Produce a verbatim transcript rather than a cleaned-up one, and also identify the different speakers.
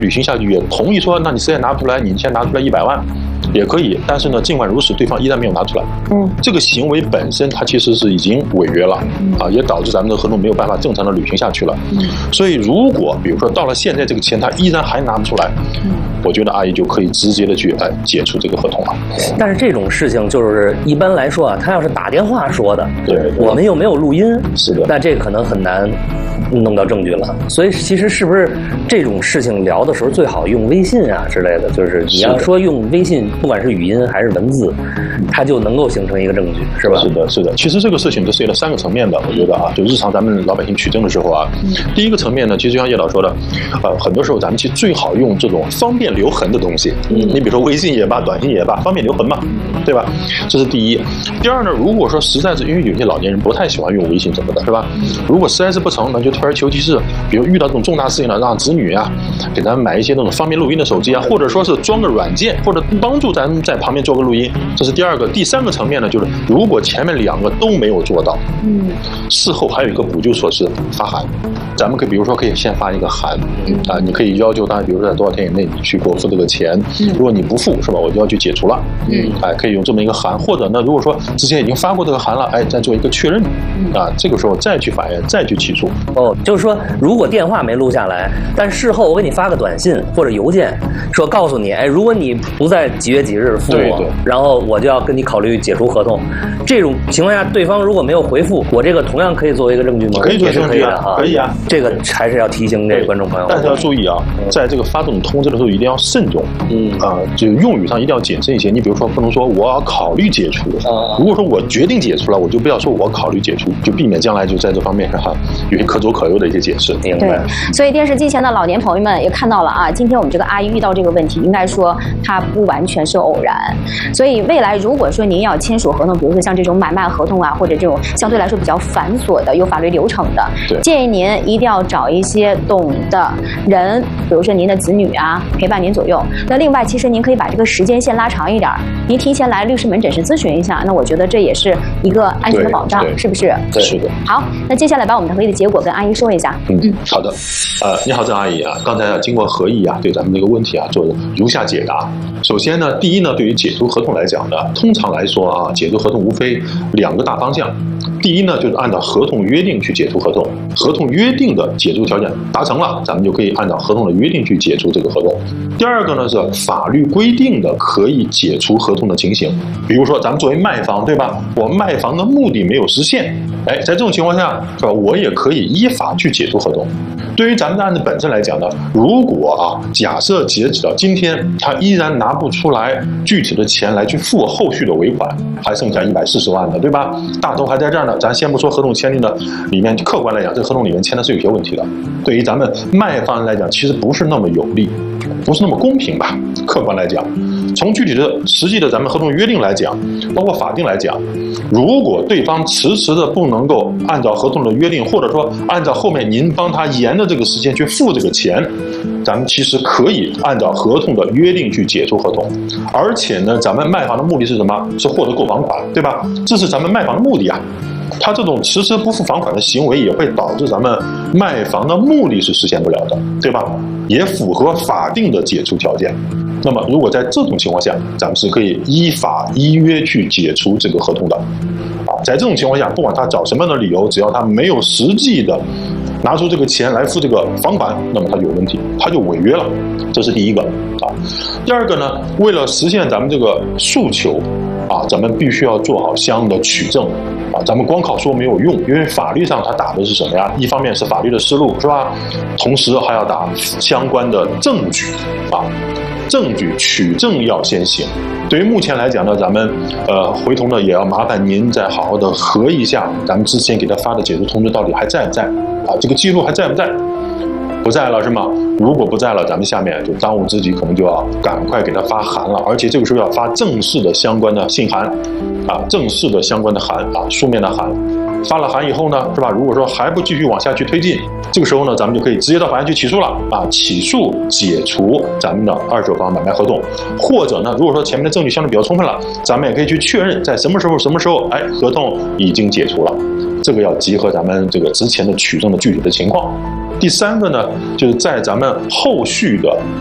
Speaker 1: 履行下去，也同意说，那你实在拿不出来，你先拿出来一百万。也可以，但是呢，尽管如此，对方依然没有拿出来。嗯，这个行为本身它其实是已经违约了，嗯、啊，也导致咱们的合同没有办法正常的履行下去了。嗯，所以如果比如说到了现在这个钱他依然还拿不出来，嗯，我觉得阿姨就可以直接的去哎解除这个合同了。
Speaker 2: 但是这种事情就是一般来说啊，他要是打电话说的，
Speaker 1: 对，
Speaker 2: 我们又没有录音，
Speaker 1: 是的，
Speaker 2: 那这可能很难弄到证据了。所以其实是不是这种事情聊的时候最好用微信啊之类的？就是你要说用微信。不管是语音还是文字，它就能够形成一个证据，是吧？
Speaker 1: 是的，是的。其实这个事情是涉及了三个层面的，我觉得啊，就日常咱们老百姓取证的时候啊，嗯、第一个层面呢，其实就像叶导说的，呃，很多时候咱们其实最好用这种方便留痕的东西，嗯，你比如说微信也罢，短信也罢，方便留痕嘛，对吧？这是第一。第二呢，如果说实在是因为有些老年人不太喜欢用微信什么的，是吧？如果实在是不成，那就退而求其次，比如遇到这种重大事情了，让子女啊给咱们买一些那种方便录音的手机啊，或者说是装个软件，或者帮助咱们在旁边做个录音，这是第二个。第三个层面呢，就是如果前面两个都没有做到，嗯，事后还有一个补救措施，发函。咱们可以比如说可以先发一个函，嗯啊，你可以要求他，比如说在多少天以内你去给我付这个钱，嗯、如果你不付是吧，我就要去解除了，嗯，哎，可以用这么一个函，或者呢，如果说之前已经发过这个函了，哎，再做一个确认，嗯、啊，这个时候再去法院再去起诉。
Speaker 2: 哦，就是说如果电话没录下来，但事后我给你发个短信或者邮件，说告诉你，哎，如果你不在几月几日付我，对对，然后我就要跟你考虑解除合同。这种情况下，对方如果没有回复，我这个同样可以作为一个证据吗？
Speaker 1: 可以作为证据啊，可以啊。
Speaker 2: 这个还是要提醒这个观众朋友，
Speaker 1: 但是要注意啊，在这个发这种通知的时候一定要慎重，嗯啊，就用语上一定要谨慎一些。你比如说，不能说我要考虑解除，如果说我决定解除了，我就不要说我考虑解除，就避免将来就在这方面上哈有些可左可右的一些解释。
Speaker 3: 对，所以电视机前的老年朋友们也看到了啊，今天我们这个阿姨遇到这个问题，应该说她不完全是偶然。所以未来如果说您要签署合同，比如说像这种买卖合同啊，或者这种相对来说比较繁琐的有法律流程的，建议您一定要找一些懂的人，比如说您的子女啊，陪伴您左右。那另外，其实您可以把这个时间线拉长一点，您提前来律师门诊室咨询一下，那我觉得这也是一个安全的保障，是不是？
Speaker 1: 对，是的。
Speaker 3: 好，那接下来把我们的合议的结果跟阿姨说一下。
Speaker 1: 嗯嗯，好的。呃，你好，郑阿姨啊，刚才啊经过合议啊，对咱们这个问题啊做如下解答。首先呢，第一呢，对于解除合同来讲呢，通常来说啊，解除合同无非两个大方向。第一呢，就是按照合同约定去解除合同，合同约定的解除条件达成了，咱们就可以按照合同的约定去解除这个合同。第二个呢，是法律规定的可以解除合同的情形，比如说咱们作为卖方，对吧？我卖房的目的没有实现，哎，在这种情况下，是吧？我也可以依法去解除合同。对于咱们的案子本身来讲呢，如果啊，假设截止到今天，他依然拿不出来具体的钱来去付后续的尾款，还剩下一百四十万的，对吧？大头还在这儿呢，咱先不说合同签订的里面，客观来讲，这合同里面签的是有些问题的。对于咱们卖方来讲，其实不是那么有利，不是那么公平吧？客观来讲，从具体的实际的咱们合同约定来讲，包括法定来讲，如果对方迟迟的不能够按照合同的约定，或者说按照后面您帮他延的这个时间去付这个钱，咱们其实可以按照合同的约定去解除合同。而且呢，咱们卖方的目的是什么？是获得购房款，对吧？这是咱们卖房的目的啊。他这种迟迟不付房款的行为，也会导致咱们卖房的目的是实现不了的，对吧？也符合法定的解除条件。那么，如果在这种情况下，咱们是可以依法依约去解除这个合同的。啊，在这种情况下，不管他找什么样的理由，只要他没有实际的拿出这个钱来付这个房款，那么他就有问题，他就违约了。这是第一个啊。第二个呢，为了实现咱们这个诉求啊，咱们必须要做好相应的取证啊。咱们光靠说没有用，因为法律上它打的是什么呀？一方面是法律的思路，是吧？同时还要打相关的证据啊。证据取证要先行。对于目前来讲呢，咱们呃回头呢也要麻烦您再好好的核一下，咱们之前给他发的解除通知到底还在不在啊？这个记录还在不在？不在了是吗？如果不在了，咱们下面就当务之急可能就要赶快给他发函了，而且这个时候要发正式的相关的信函啊，正式的相关的函啊，书面的函。发了函以后呢，是吧？如果说还不继续往下去推进，这个时候呢，咱们就可以直接到法院去起诉了啊，起诉解除咱们的二手房买卖合同，或者呢，如果说前面的证据相对比较充分了，咱们也可以去确认在什么时候、什么时候，哎，合同已经解除了。这个要结合咱们这个之前的取证的具体的情况。 第三个呢，就是在咱们后续的